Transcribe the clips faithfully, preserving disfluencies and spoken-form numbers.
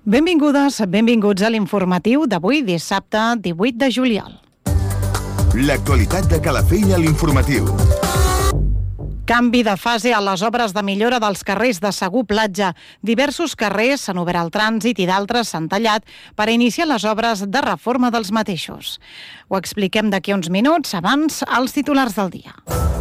Benvingudes, benvinguts a l'informatiu d'avui, dissabte divuit de juliol. L'actualitat de Calafell a l'informatiu. Canvi de fase a les obres de millora dels carrers de Segur Platja. Diversos carrers s'han obert al trànsit i d'altres s'han tallat per iniciar les obres de reforma dels mateixos. Ho expliquem d'aquí uns minuts, abans els titulars del dia.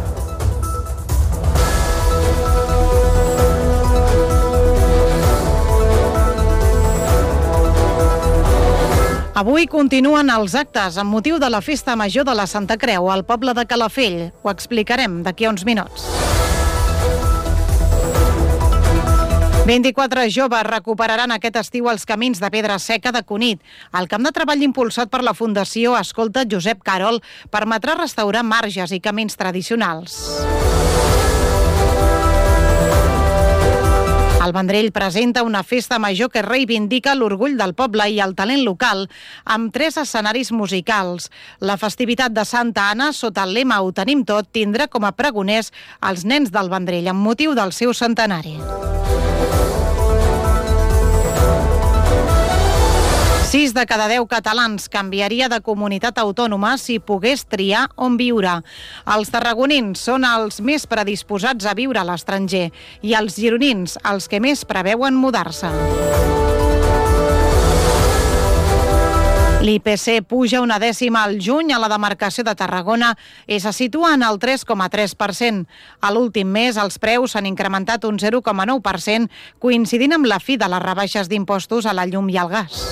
Avui continuen els actes amb motiu de la Festa Major de la Santa Creu al poble de Calafell. Ho explicarem d'aquí a uns minuts. vint-i-quatre joves recuperaran aquest estiu els camins de Pedra Seca de Cunit. El camp de treball impulsat per la Fundació Escolta Josep Carol permetrà restaurar marges i camins tradicionals. El Vendrell presenta una festa major que reivindica l'orgull del poble i el talent local amb tres escenaris musicals. La festivitat de Santa Anna, sota el lema Ho tenim tot, tindrà com a pregoners els nens del Vendrell amb motiu del seu centenari. Sis de cada deu catalans canviaria de comunitat autònoma si pogués triar on viure. Els tarragonins són els més predisposats a viure a l'estranger i els gironins els que més preveuen mudar-se. L'I P C puja una dècima al juny a la demarcació de Tarragona i se situa en el tres coma tres per cent. A l'últim mes els preus s'han incrementat un zero coma nou per cent, coincidint amb la fi de les rebaixes d'impostos a la llum i al gas.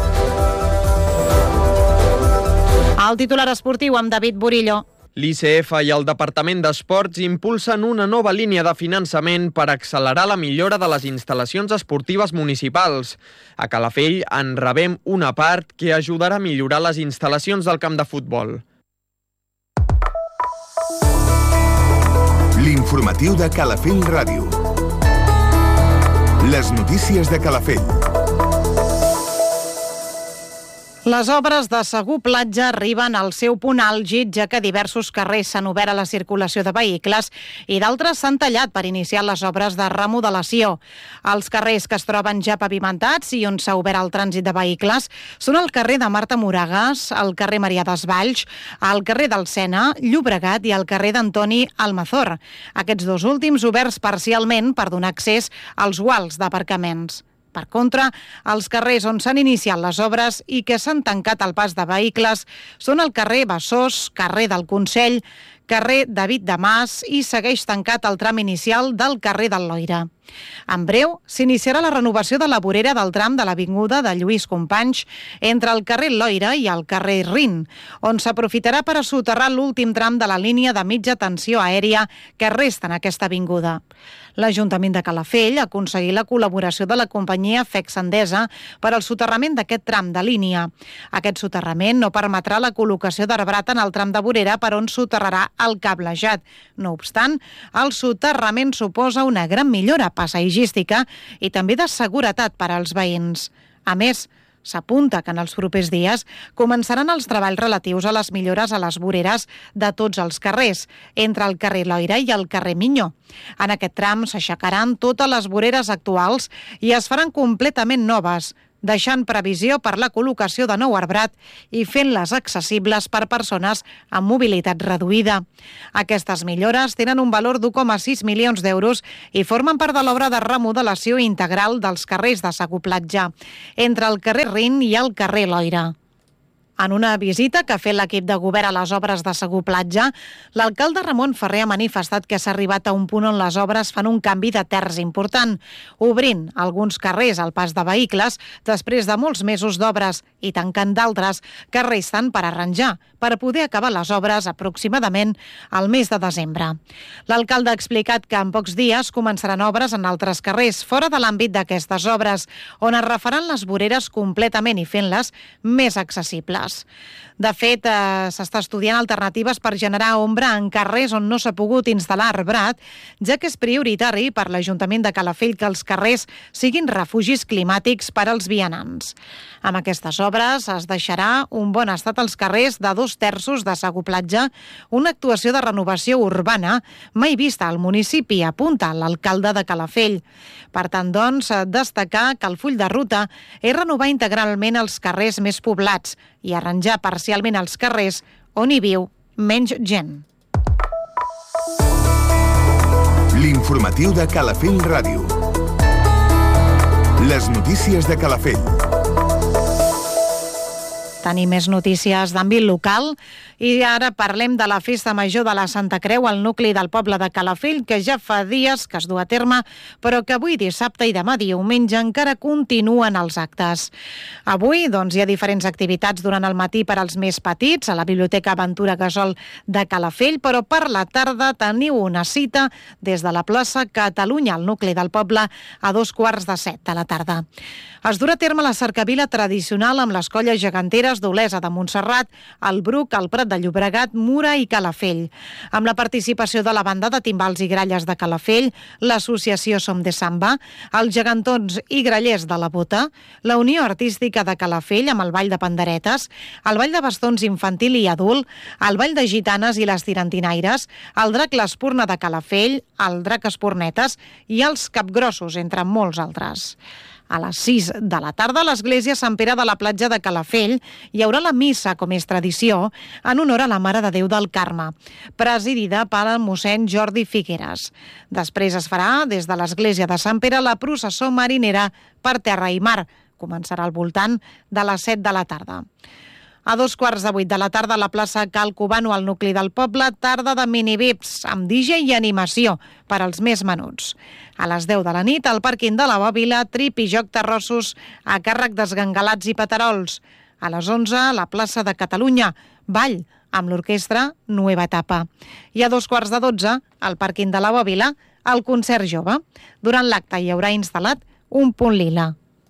El titular esportiu amb David Burillo. L'I C F i el Departament d'Esports impulsen una nova línia de finançament per accelerar la millora de les instal·lacions esportives municipals. A Calafell en rebem una part que ajudarà a millorar les instal·lacions del camp de futbol. L'informatiu de Calafell Ràdio. Les notícies de Calafell. Les obres de Segur Platja arriben al seu punt àlgid, ja que diversos carrers s'han obert a la circulació de vehicles i d'altres s'han tallat per iniciar les obres de remodelació. Els carrers que es troben ja pavimentats i on s'ha obert el trànsit de vehicles són el carrer de Marta Moragas, el carrer Marià Desvalls, el carrer del Sena, Llobregat i el carrer d'Antoni Almazor. Aquests dos últims oberts parcialment per donar accés als guals d'aparcaments. Per contra, els carrers on s'han iniciat les obres i que s'han tancat el pas de vehicles són el carrer Bassós, carrer del Consell, carrer David de Mas i segueix tancat el tram inicial del carrer del Loira. En breu, s'iniciarà la renovació de la vorera del tram de l'avinguda de Lluís Companys entre el carrer Loira i el carrer Rin, on s'aprofitarà per a soterrar l'últim tram de la línia de mitja tensió aèria que resta en aquesta avinguda. L'Ajuntament de Calafell ha aconseguit la col·laboració de la companyia Fex Endesa per al soterrament d'aquest tram de línia. Aquest soterrament no permetrà la col·locació d'arbrat en el tram de vorera per on soterrarà el cablejat. No obstant, el soterrament suposa una gran millora paisatgística i també de seguretat per als veïns. A més, s'apunta que en els propers dies començaran els treballs relatius a les millores a les voreres de tots els carrers, entre el carrer Loira i el carrer Minyó. En aquest tram s'aixecaran totes les voreres actuals i es faran completament noves, deixant previsió per la col·locació de nou arbrat i fent-les accessibles per persones amb mobilitat reduïda. Aquestes millores tenen un valor d'u coma sis milions d'euros i formen part de l'obra de remodelació integral dels carrers de Segur Platja, entre el carrer Rin i el carrer Loira. En una visita que ha fet l'equip de govern a les obres de Segur Platja, l'alcalde Ramon Ferrer ha manifestat que s'ha arribat a un punt on les obres fan un canvi de terç important, obrint alguns carrers al pas de vehicles després de molts mesos d'obres i tancant d'altres que resten per arranjar, per poder acabar les obres aproximadament al mes de desembre. L'alcalde ha explicat que en pocs dies començaran obres en altres carrers fora de l'àmbit d'aquestes obres, on es refaran les voreres completament i fent-les més accessibles. plantes. De fet, eh, s'està estudiant alternatives per generar ombra en carrers on no s'ha pogut instal·lar arbrat, ja que és prioritari per l'Ajuntament de Calafell que els carrers siguin refugis climàtics per als vianants. Amb aquestes obres es deixarà un bon estat als carrers de dos terços de Segur Platja, una actuació de renovació urbana mai vista al municipi, apunta l'alcalde de Calafell. Per tant, doncs, destacar que el full de ruta és renovar integralment els carrers més poblats i arranjar parcialment els carrers on hi viu menys gent. L'informatiu de Calafell Ràdio. Les notícies de Calafell. Tenim més notícies d'àmbit local i ara parlem de la Festa Major de la Santa Creu al nucli del poble de Calafell, que ja fa dies que es du a terme, però que avui dissabte i demà diumenge encara continuen els actes. Avui doncs, hi ha diferents activitats durant el matí per als més petits a la Biblioteca Aventura Gasol de Calafell, però per la tarda teniu una cita des de la plaça Catalunya, al nucli del poble, a dos quarts de set de la tarda. Es durà a terme la cercavila tradicional amb les colles geganteres d'Olesa de Montserrat, el Bruc, el Prat de Llobregat, Mura i Calafell. Amb la participació de la banda de timbals i gralles de Calafell, l'associació Som de Samba, els gegantons i grallers de la Bota, la Unió Artística de Calafell amb el Ball de Panderetes, el Ball de Bastons infantil i adult, el Ball de Gitanes i les Tirantinaires, el Drac l'Espurna de Calafell, el Drac Espurnetes i els Capgrossos, entre molts altres. A les sis de la tarda, a l'església Sant Pere de la Platja de Calafell hi haurà la missa, com és tradició, en honor a la Mare de Déu del Carme, presidida per el mossèn Jordi Figueres. Després es farà, des de l'església de Sant Pere, la processó marinera per terra i mar. Començarà al voltant de les set de la tarda. A dos quarts de vuit de la tarda a la plaça Cal Cubano, al nucli del poble, tarda de minivips, amb D J i animació per als més menuts. A les deu de la nit, al pàrquing de la Bòbila, trip i joc terrossos a càrrec d'esgangalats i paterols. A les onze, a la plaça de Catalunya, ball amb l'orquestra Nueva Etapa. I a dos quarts de dotze, al pàrquing de la Bòbila, el concert jove. Durant l'acte hi haurà instal·lat un punt lila.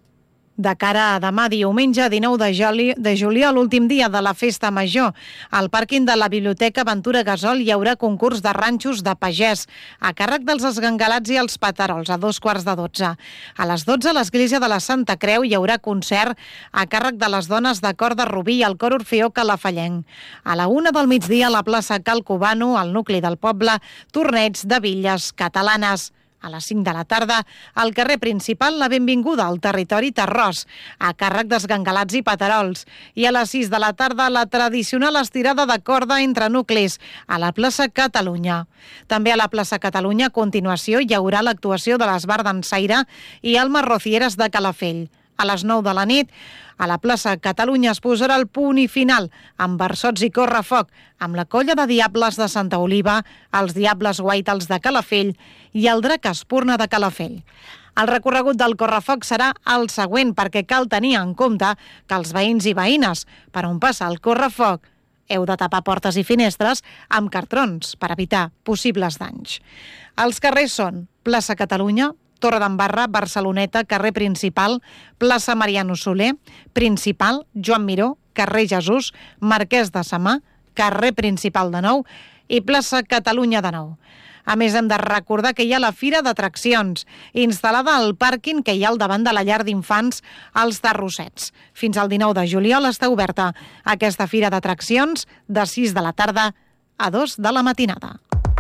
De cara a demà diumenge, dinou de juliol, l'últim dia de la Festa Major, al pàrquing de la Biblioteca Aventura Gasol hi haurà concurs de ranxos de pagès, a càrrec dels esgangalats i els paterols, a dos quarts de dotze. A les dotze, a l'església de la Santa Creu hi haurà concert a càrrec de les dones de Cor de Rubí i el cor Orfeó Calafallenc. A la una del migdia, a la plaça Cal Cubano, al nucli del poble, torneig de bitlles catalanes. A les cinc de la tarda, al carrer principal, la benvinguda al territori terrós, a càrrec d'esgangalats i paterols. I a les sis de la tarda, la tradicional estirada de corda entre nuclis, a la plaça Catalunya. També a la plaça Catalunya, a continuació, hi haurà l'actuació de l'Esbar d'Ensaire i Alma Rocieres de Calafell. A les nou de la nit, a la plaça Catalunya es posarà el punt i final amb versots i correfoc, amb la colla de Diables de Santa Oliva, els Diables Guaitals de Calafell i el Drac Espurna de Calafell. El recorregut del correfoc serà el següent, perquè cal tenir en compte que els veïns i veïnes, per on passa el correfoc, heu de tapar portes i finestres amb cartrons per evitar possibles danys. Els carrers són plaça Catalunya, Torre d'Embarra, Barceloneta, carrer Principal, plaça Mariano Soler, Principal, Joan Miró, carrer Jesús, Marquès de Samà, carrer Principal de nou i plaça Catalunya de nou. A més, hem de recordar que hi ha la Fira d'Atraccions, instal·lada al pàrquing que hi ha al davant de la llar d'infants als Terrossets. Fins al dinou de juliol està oberta aquesta Fira d'Atraccions de sis de la tarda a dos de la matinada.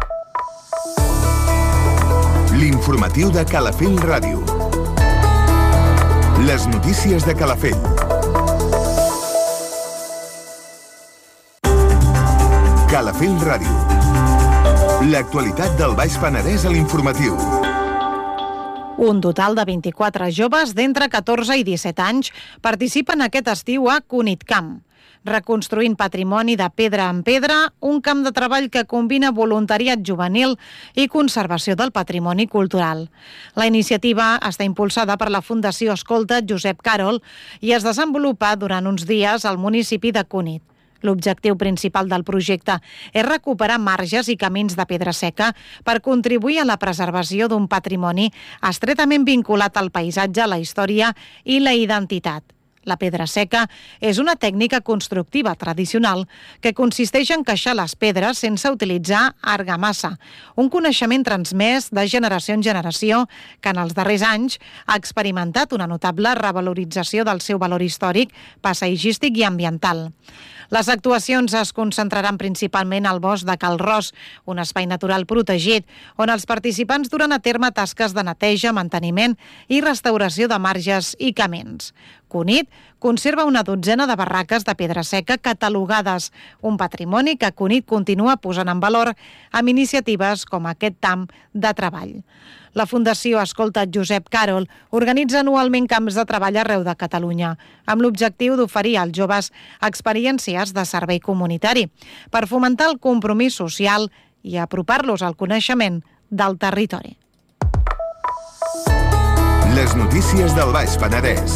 L'informatiu de Calafell Ràdio. Les notícies de Calafell. Calafell Ràdio. L'actualitat del Baix Penedès a l'informatiu. Un total de vint-i-quatre joves d'entre catorze i disset anys participen aquest estiu a Cunitcamp, reconstruint patrimoni de pedra en pedra, un camp de treball que combina voluntariat juvenil i conservació del patrimoni cultural. La iniciativa està impulsada per la Fundació Escolta Josep Carol i es desenvolupa durant uns dies al municipi de Cunit. L'objectiu principal del projecte és recuperar marges i camins de pedra seca per contribuir a la preservació d'un patrimoni estretament vinculat al paisatge, la història i la identitat. La pedra seca és una tècnica constructiva tradicional que consisteix en encaixar les pedres sense utilitzar argamassa, un coneixement transmès de generació en generació que en els darrers anys ha experimentat una notable revalorització del seu valor històric, paisatgístic i ambiental. Les actuacions es concentraran principalment al bosc de Cal Ros, un espai natural protegit, on els participants duran a terme tasques de neteja, manteniment i restauració de marges i camins. Cunit conserva una dotzena de barraques de pedra seca catalogades, un patrimoni que Cunit continua posant en valor amb iniciatives com aquest camp de treball. La Fundació Escolta Josep Carol organitza anualment camps de treball arreu de Catalunya, amb l'objectiu d'oferir als joves experiències de servei comunitari, per fomentar el compromís social i apropar-los al coneixement del territori. Les notícies del Baix Penedès.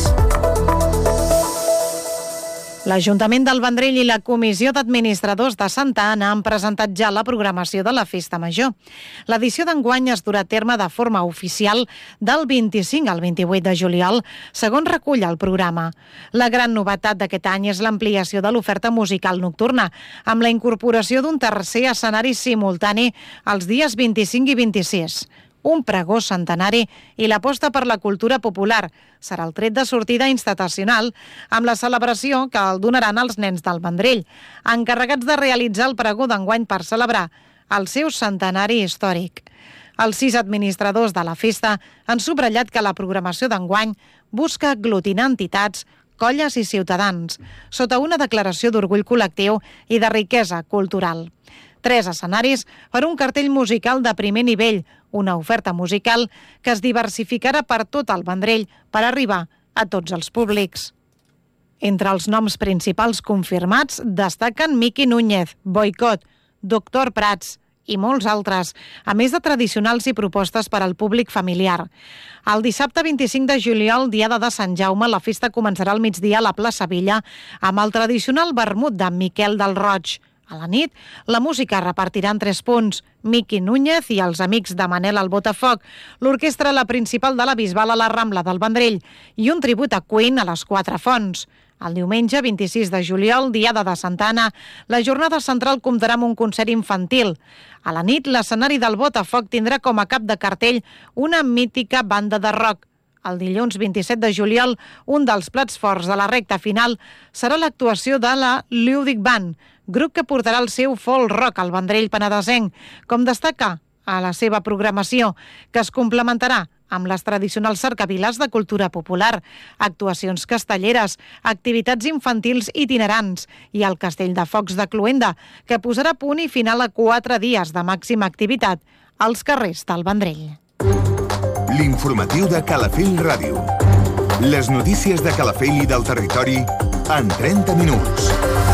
L'Ajuntament del Vendrell i la Comissió d'Administradors de Santa Anna han presentat ja la programació de la Festa Major. L'edició d'enguany es durà a terme de forma oficial del vint-i-cinc al vint-i-vuit de juliol, segons recull el programa. La gran novetat d'aquest any és l'ampliació de l'oferta musical nocturna, amb la incorporació d'un tercer escenari simultani els dies vint-i-cinc i vint-i-sis. Un pregó centenari i l'aposta per la cultura popular. Serà el tret de sortida institucional amb la celebració que el donaran els nens del Vendrell, encarregats de realitzar el pregó d'enguany per celebrar el seu centenari històric. Els sis administradors de la festa han subratllat que la programació d'enguany busca aglutinar entitats, colles i ciutadans, sota una declaració d'orgull col·lectiu i de riquesa cultural. Tres escenaris per un cartell musical de primer nivell, una oferta musical que es diversificarà per tot el Vendrell per arribar a tots els públics. Entre els noms principals confirmats destaquen Miqui Núñez, Boicot, Doctor Prats i molts altres, a més de tradicionals i propostes per al públic familiar. El dissabte vint-i-cinc de juliol, diada de Sant Jaume, la festa començarà al migdia a la plaça Villa amb el tradicional vermut de Miquel del Roig. A la nit, la música repartirà en tres punts: Miqui Núñez i els amics de Manel al Botafoc, l'orquestra La Principal de la Bisbal a la Rambla del Vendrell i un tribut a Queen a les Quatre Fonts. El diumenge vint-i-sis de juliol, diada de Santa Anna, la jornada central comptarà amb un concert infantil. A la nit, l'escenari del Botafoc tindrà com a cap de cartell una mítica banda de rock. El dilluns vint-i-set de juliol, un dels plats forts de la recta final serà l'actuació de la Lúdic Band, grup que portarà el seu folk rock al Vendrell penedesenc, com destaca a la seva programació, que es complementarà amb les tradicionals cercaviles de cultura popular, actuacions castelleres, activitats infantils itinerants i el Castell de Focs de Cluenda, que posarà punt i final a quatre dies de màxima activitat als carrers del Vendrell. L'informatiu de Calafell Ràdio. Les notícies de Calafell i del territori en trenta minuts.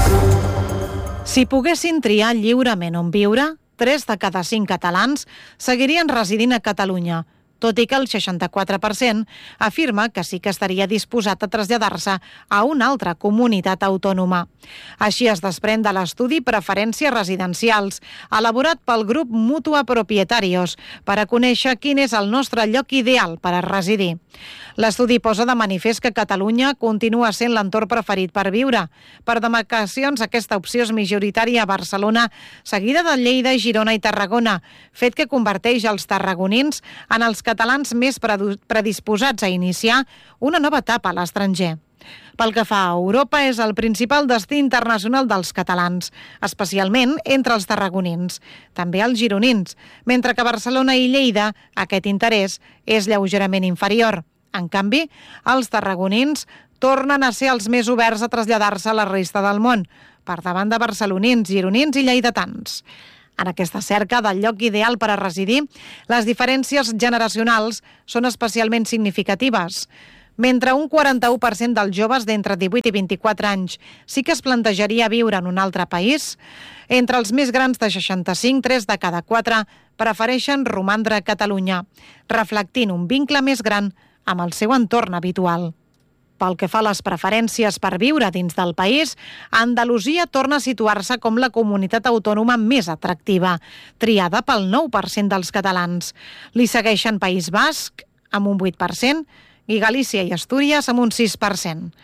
Si poguessin triar lliurement on viure, tres de cada cinc catalans seguirien residint a Catalunya, tot i que el seixanta-quatre per cent afirma que sí que estaria disposat a traslladar-se a una altra comunitat autònoma. Així es desprèn de l'estudi Preferències Residencials, elaborat pel grup Mutua Propietarios, per a conèixer quin és el nostre lloc ideal per a residir. L'estudi posa de manifest que Catalunya continua sent l'entorn preferit per viure. Per demarcacions, aquesta opció és majoritària a Barcelona, seguida de Lleida, Girona i Tarragona, fet que converteix els tarragonins en els catalans més predisposats a iniciar una nova etapa a l'estranger. Pel que fa a Europa, és el principal destí internacional dels catalans, especialment entre els tarragonins, també els gironins, mentre que a Barcelona i Lleida aquest interès és lleugerament inferior. En canvi, els tarragonins tornen a ser els més oberts a traslladar-se a la resta del món, per davant de barcelonins, gironins i lleidatans. En aquesta cerca del lloc ideal per a residir, les diferències generacionals són especialment significatives. Mentre un quaranta-u per cent dels joves d'entre divuit i vint-i-quatre anys sí que es plantejaria viure en un altre país, entre els més grans de seixanta-cinc, tres de cada quatre prefereixen romandre a Catalunya, reflectint un vincle més gran amb el seu entorn habitual. Pel que fa a les preferències per viure dins del país, Andalusia torna a situar-se com la comunitat autònoma més atractiva, triada pel nou per cent dels catalans. Li segueixen País Basc, amb un vuit per cent, i Galícia i Astúries, amb un sis per cent.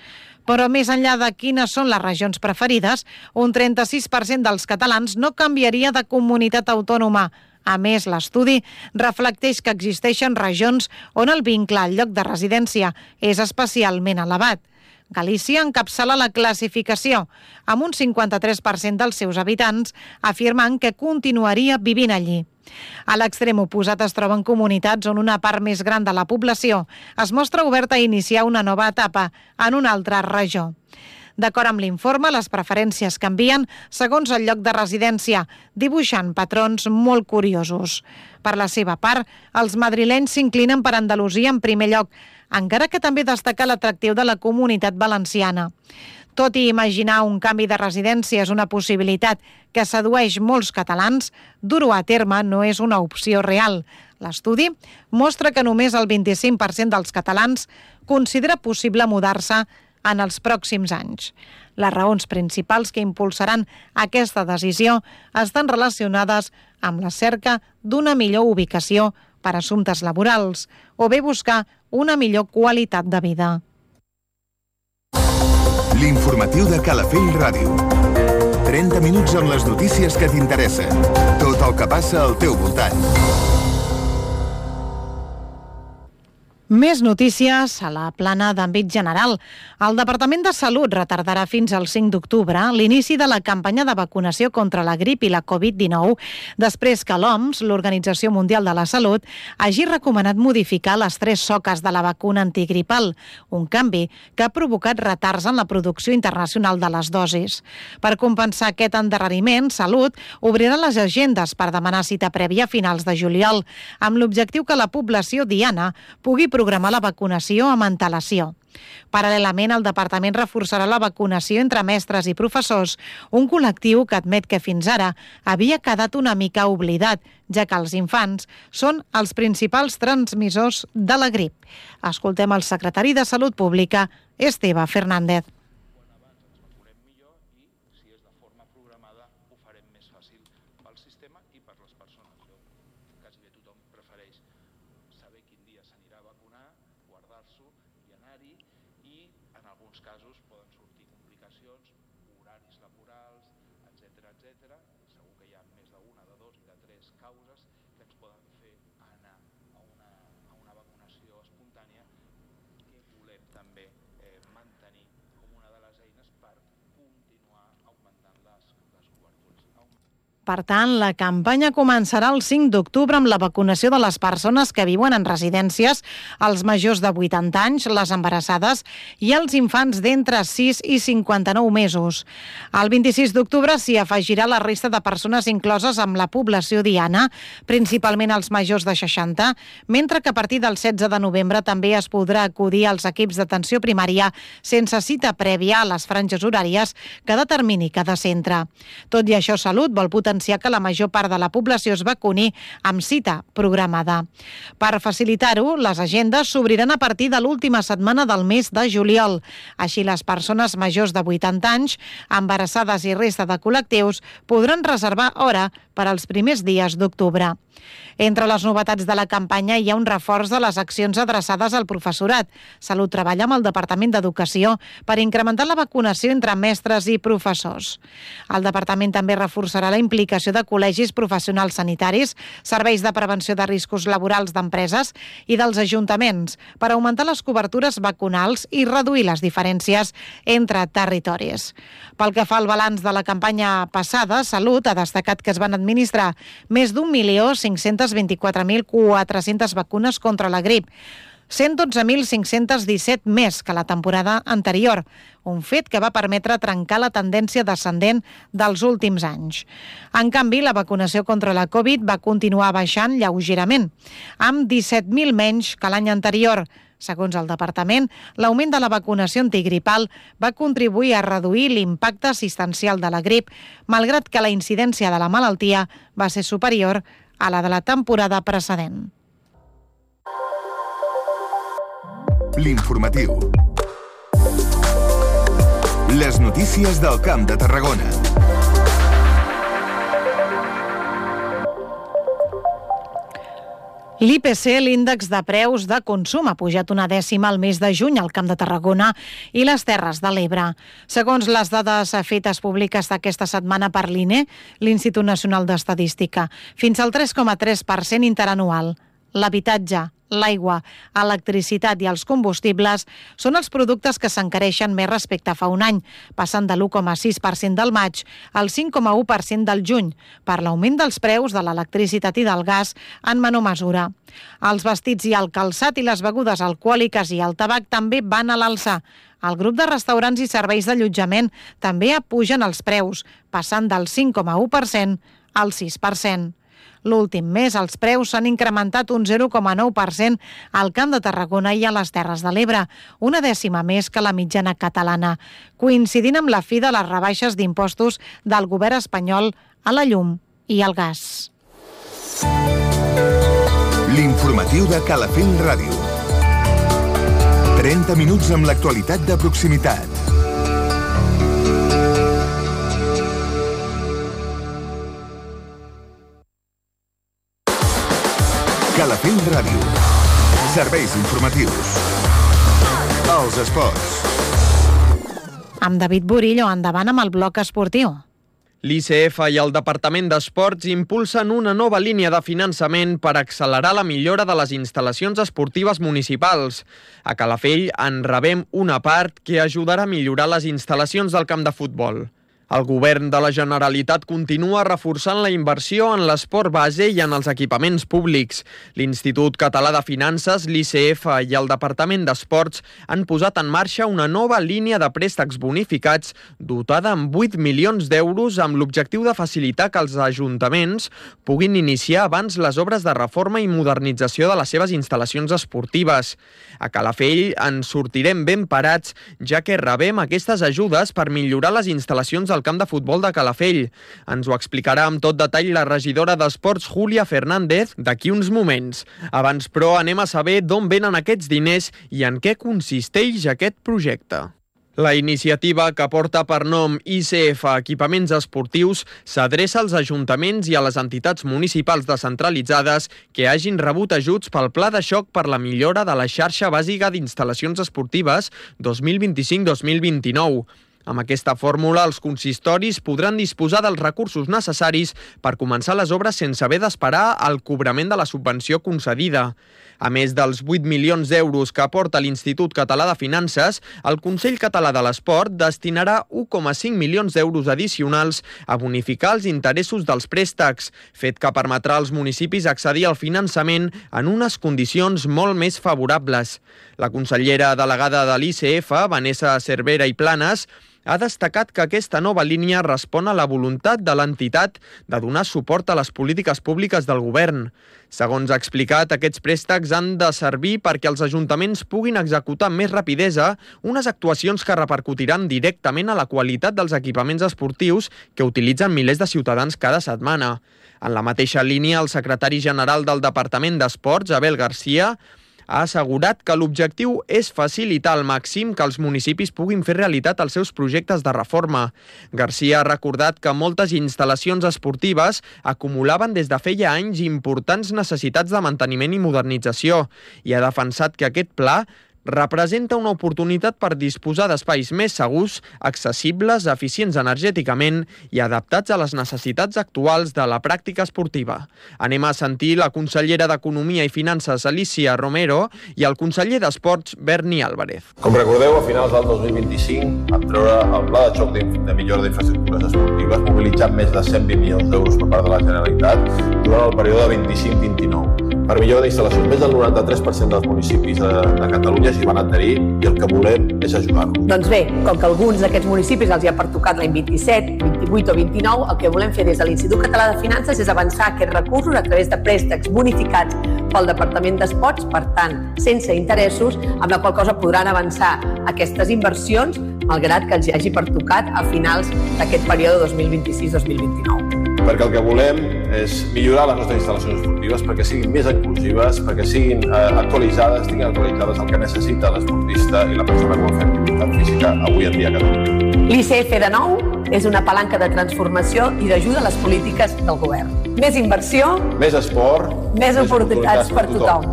Però més enllà de quines són les regions preferides, un trenta-sis per cent dels catalans no canviaria de comunitat autònoma. A més, l'estudi reflecteix que existeixen regions on el vincle al lloc de residència és especialment elevat. Galícia encapçala la classificació, amb un cinquanta-tres per cent dels seus habitants afirmant que continuaria vivint allí. A l'extrem oposat es troben comunitats on una part més gran de la població es mostra oberta a iniciar una nova etapa en una altra regió. D'acord amb l'informe, les preferències canvien segons el lloc de residència, dibuixant patrons molt curiosos. Per la seva part, els madrilenys s'inclinen per Andalusia en primer lloc, encara que també destaca l'atractiu de la Comunitat Valenciana. Tot i imaginar un canvi de residència és una possibilitat que sedueix molts catalans, dur-ho a terme no és una opció real. L'estudi mostra que només el vint-i-cinc per cent dels catalans considera possible mudar-se en els pròxims anys. Les raons principals que impulsaran aquesta decisió estan relacionades amb la cerca d'una millor ubicació per a assumptes laborals o bé buscar una millor qualitat de vida. L'informatiu de Calafell Ràdio. trenta minuts amb les notícies que t'interessen. Tot el que passa al teu voltant. Més notícies a la plana d'àmbit general. El Departament de Salut retardarà fins al cinc d'octubre l'inici de la campanya de vacunació contra la grip i la covid dinou, després que l'O M S, l'Organització Mundial de la Salut, hagi recomanat modificar les tres soques de la vacuna antigripal, un canvi que ha provocat retards en la producció internacional de les dosis. Per compensar aquest endarreriment, Salut obrirà les agendes per demanar cita prèvia a finals de juliol, amb l'objectiu que la població diana pugui programar la vacunació amb antelació. Paral·lelament, el departament reforçarà la vacunació entre mestres i professors, un col·lectiu que admet que fins ara havia quedat una mica oblidat, ja que els infants són els principals transmissors de la grip. Escoltem el secretari de Salut Pública, Esteve Fernández. Per tant, la campanya començarà el cinc d'octubre amb la vacunació de les persones que viuen en residències, els majors de vuitanta anys, les embarassades i els infants d'entre sis i cinquanta-nou mesos. El vint-i-sis d'octubre s'hi afegirà la resta de persones incloses amb la població diana, principalment els majors de seixanta, mentre que a partir del setze de novembre també es podrà acudir als equips d'atenció primària sense cita prèvia a les franges horàries que determini cada centre. Tot i això, Salut vol potenciar que la major part de la població es vacuni amb cita programada. Per facilitar-ho, les agendes s'obriran a partir de l'última setmana del mes de juliol. Així, les persones majors de vuitanta anys, embarassades i resta de col·lectius podran reservar hora per als primers dies d'octubre. Entre les novetats de la campanya hi ha un reforç de les accions adreçades al professorat. Salut treballa amb el Departament d'Educació per incrementar la vacunació entre mestres i professors. El Departament també reforçarà la implicació de col·legis professionals sanitaris, serveis de prevenció de riscos laborals d'empreses i dels ajuntaments per augmentar les cobertures vacunals i reduir les diferències entre territoris. Pel que fa al balanç de la campanya passada, Salut ha destacat que es van administrar més d'un milió cinc-cents vint-i-quatre mil quatre-cents vacunes contra la grip, cent dotze mil cinc-cents disset més que la temporada anterior, un fet que va permetre trencar la tendència descendent dels últims anys. En canvi, la vacunació contra la Covid va continuar baixant lleugerament, amb disset mil menys que l'any anterior. Segons el departament, l'augment de la vacunació antigripal va contribuir a reduir l'impacte assistencial de la grip, malgrat que la incidència de la malaltia va ser superior a la de la temporada precedent. L'informatiu. Les notícies del Camp de Tarragona. L'I P C, l'índex de preus de consum, ha pujat una dècima al mes de juny al Camp de Tarragona i les Terres de l'Ebre. Segons les dades fetes públiques d'aquesta setmana per l'I N E, l'Institut Nacional d'Estadística, fins al tres coma tres per cent interanual. L'habitatge, l'aigua, electricitat i els combustibles són els productes que s'encareixen més respecte a fa un any, passant de l'u coma sis per cent del maig al cinc coma u per cent del juny, per l'augment dels preus de l'electricitat i del gas en menor mesura. Els vestits i el calçat i les begudes alcohòliques i el tabac també van a l'alça. El grup de restaurants i serveis d'allotjament també pugen els preus, passant del cinc coma u per cent al sis per cent. L'últim mes, els preus s'han incrementat un zero coma nou per cent al Camp de Tarragona i a les Terres de l'Ebre, una dècima més que la mitjana catalana, coincidint amb la fi de les rebaixes d'impostos del govern espanyol a la llum i al gas. L'informatiu de Calafell Ràdio. trenta minuts amb l'actualitat de proximitat. Calafell Ràdio. Serveis informatius. Els esports. Amb David Burillo, endavant amb el bloc esportiu. L'I C F i el Departament d'Esports impulsen una nova línia de finançament per accelerar la millora de les instal·lacions esportives municipals. A Calafell en rebem una part que ajudarà a millorar les instal·lacions del camp de futbol. El govern de la Generalitat continua reforçant la inversió en l'esport base i en els equipaments públics. L'Institut Català de Finances, l'I C F i el Departament d'Esports han posat en marxa una nova línia de préstecs bonificats dotada amb vuit milions d'euros amb l'objectiu de facilitar que els ajuntaments puguin iniciar abans les obres de reforma i modernització de les seves instal·lacions esportives. A Calafell ens sortirem ben parats, ja que rebem aquestes ajudes per millorar les instal·lacions del camp de futbol de Calafell. Ens ho explicarà amb tot detall la regidora d'Esports, Júlia Fernández, d'aquí uns moments. Abans, però, anem a saber d'on venen aquests diners i en què consisteix aquest projecte. La iniciativa, que porta per nom I C F Equipaments Esportius, s'adreça als ajuntaments i a les entitats municipals descentralitzades que hagin rebut ajuts pel Pla de Xoc per la millora de la xarxa bàsica d'instal·lacions esportives dos mil vint-i-cinc dos mil vint-i-nou. Amb aquesta fórmula, els consistoris podran disposar dels recursos necessaris per començar les obres sense haver d'esperar el cobrament de la subvenció concedida. A més dels vuit milions d'euros que aporta l'Institut Català de Finances, el Consell Català de l'Esport destinarà u coma cinc milions d'euros addicionals a bonificar els interessos dels préstecs, fet que permetrà als municipis accedir al finançament en unes condicions molt més favorables. La consellera delegada de l'I C F, Vanessa Cervera i Planes, ha destacat que aquesta nova línia respon a la voluntat de l'entitat de donar suport a les polítiques públiques del govern. Segons ha explicat, aquests préstecs han de servir perquè els ajuntaments puguin executar amb més rapidesa unes actuacions que repercutiran directament a la qualitat dels equipaments esportius que utilitzen milers de ciutadans cada setmana. En la mateixa línia, el secretari general del Departament d'Esports, Abel Garcia, ha assegurat que l'objectiu és facilitar al màxim que els municipis puguin fer realitat els seus projectes de reforma. Garcia ha recordat que moltes instal·lacions esportives acumulaven des de feia anys importants necessitats de manteniment i modernització i ha defensat que aquest pla representa una oportunitat per disposar d'espais més segurs, accessibles, eficients energèticament i adaptats a les necessitats actuals de la pràctica esportiva. Anem a sentir la consellera d'Economia i Finances, Alicia Romero, i el conseller d'Esports, Berni Álvarez. Com recordeu, a finals del dos mil vint-i-cinc vam treure el Pla de Xoc de millora d'infraestructures esportives, mobilitzant més de cent vint milions d'euros per part de la Generalitat durant el període vint-i-cinc vint-i-nou. Per millora d'instal·lacions, més del noranta-tres per cent dels municipis de, de Catalunya s'hi van adherir i el que volem és ajudar-los. Doncs bé, com que alguns d'aquests municipis els hi ha pertocat l'any vint-i-set, vint-i-vuit o vint-i-nou, el que volem fer des de l'Institut Català de Finances és avançar aquests recursos a través de préstecs bonificats pel Departament d'Esports, per tant, sense interessos, amb la qual cosa podran avançar aquestes inversions, malgrat que els hi hagi pertocat a finals d'aquest període dos mil vint-i-sis dos mil vint-i-nou. Perquè el que volem és millorar les nostres instal·lacions esportives perquè siguin més inclusives, perquè siguin eh, actualitzades, tinguin actualitzades el que necessita l'esportista i la persona que vol fer activitat física avui en dia a Catalunya. L'I C F de nou és una palanca de transformació i d'ajuda a les polítiques del govern. Més inversió, més esport, més oportunitats per tothom.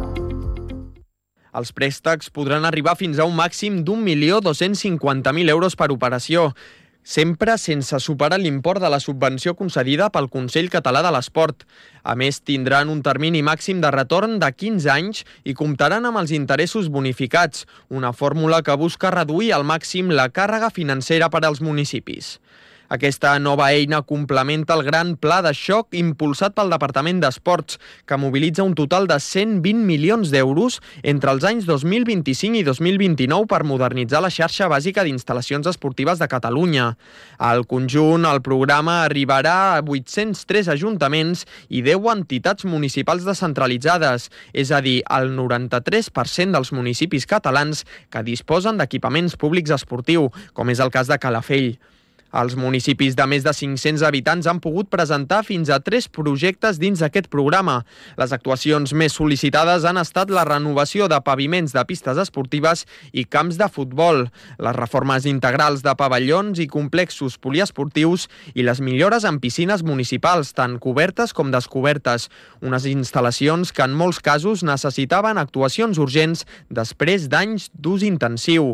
Els préstecs podran arribar fins a un màxim d'un milió dos-cents cinquanta mil euros per operació, sempre sense superar l'import de la subvenció concedida pel Consell Català de l'Esport. A més, tindran un termini màxim de retorn de quinze anys i comptaran amb els interessos bonificats, una fórmula que busca reduir al màxim la càrrega financera per als municipis. Aquesta nova eina complementa el gran pla de xoc impulsat pel Departament d'Esports, que mobilitza un total de cent vint milions d'euros entre els anys dos mil vint-i-cinc i dos mil vint-i-nou per modernitzar la xarxa bàsica d'instal·lacions esportives de Catalunya. Al conjunt, el programa arribarà a vuit-cents tres ajuntaments i deu entitats municipals descentralitzades, és a dir, el noranta-tres per cent dels municipis catalans que disposen d'equipaments públics esportius, com és el cas de Calafell. Els municipis de més de cinc-cents habitants han pogut presentar fins a tres projectes dins d'aquest programa. Les actuacions més sol·licitades han estat la renovació de paviments de pistes esportives i camps de futbol, les reformes integrals de pavellons i complexos poliesportius i les millores en piscines municipals, tant cobertes com descobertes, unes instal·lacions que en molts casos necessitaven actuacions urgents després d'anys d'ús intensiu.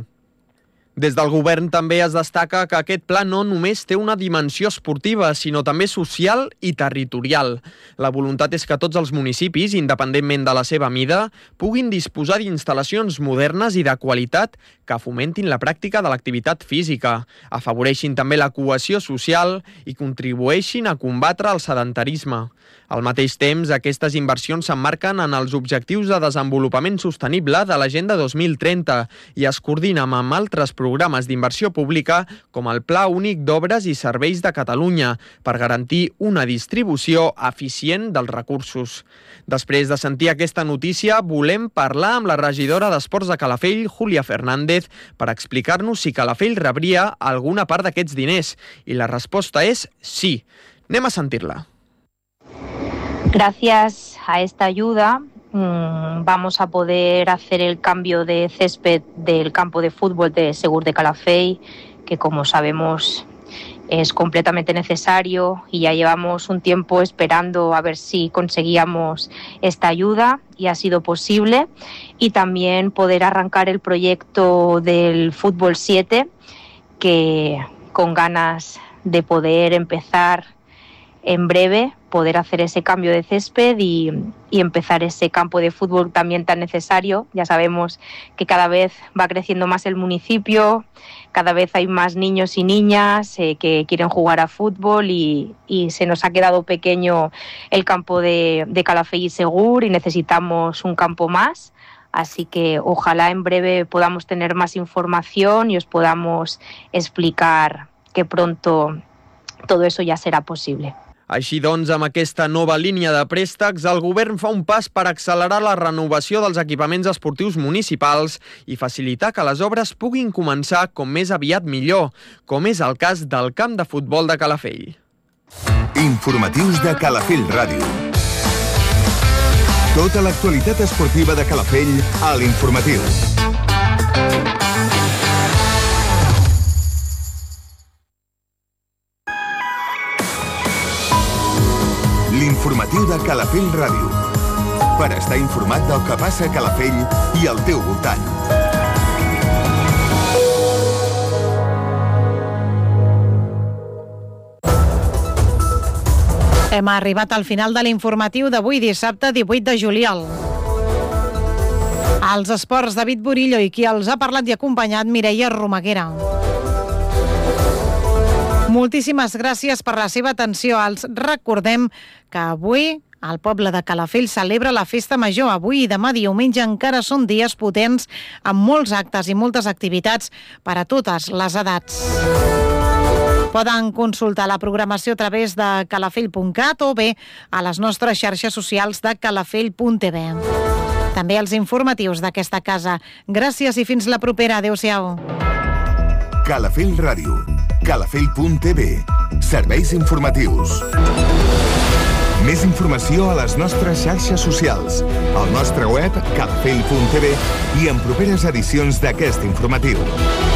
Des del govern també es destaca que aquest pla no només té una dimensió esportiva, sinó també social i territorial. La voluntat és que tots els municipis, independentment de la seva mida, puguin disposar d'instal·lacions modernes i de qualitat que fomentin la pràctica de l'activitat física, afavoreixin també la cohesió social i contribueixin a combatre el sedentarisme. Al mateix temps, aquestes inversions s'emmarquen en els objectius de desenvolupament sostenible de l'Agenda dos mil trenta i es coordinen amb altres programes d'inversió pública com el Pla Únic d'Obres i Serveis de Catalunya per garantir una distribució eficient dels recursos. Després de sentir aquesta notícia, volem parlar amb la regidora d'Esports de Calafell, Júlia Fernández, per explicar-nos si Calafell rebria alguna part d'aquests diners. I la resposta és sí. Anem a sentir-la. Gracias a esta ayuda mmm, vamos a poder hacer el cambio de césped del campo de fútbol de Segur de Calafell, que como sabemos es completamente necesario y ya llevamos un tiempo esperando a ver si conseguíamos esta ayuda y ha sido posible. Y también poder arrancar el proyecto del Fútbol siete, que con ganas de poder empezar en breve, poder hacer ese cambio de césped y, y empezar ese campo de fútbol también tan necesario. Ya sabemos que cada vez va creciendo más el municipio, cada vez hay más niños y niñas eh, que quieren jugar a fútbol y, y se nos ha quedado pequeño el campo de, de Calafell y Segur y necesitamos un campo más. Así que ojalá en breve podamos tener más información y os podamos explicar que pronto todo eso ya será posible. Així doncs, amb aquesta nova línia de préstecs, el govern fa un pas per accelerar la renovació dels equipaments esportius municipals i facilitar que les obres puguin començar com més aviat millor, com és el cas del camp de futbol de Calafell. Informatius de Calafell Ràdio. Tota l'actualitat esportiva de Calafell a l'Informatiu. L'informatiu de Calafell Ràdio. Per estar informat del que passa a Calafell i al teu voltant. Hem arribat al final de l'informatiu d'avui, dissabte divuit de juliol. Als esports, David Burillo, i qui els ha parlat i acompanyat, Mireia Romaguera. Moltíssimes gràcies per la seva atenció. Els recordem que avui el poble de Calafell celebra la festa major. Avui i demà diumenge encara són dies potents amb molts actes i moltes activitats per a totes les edats. Poden consultar la programació a través de calafell punt cat o bé a les nostres xarxes socials de calafell punt tv. També els informatius d'aquesta casa. Gràcies i fins la propera. Adéu-siau. Calafell Ràdio. calafell punt tv. Serveis informatius. Més informació a les nostres xarxes socials, al nostre web calafell punt tv i en properes edicions d'aquest informatiu.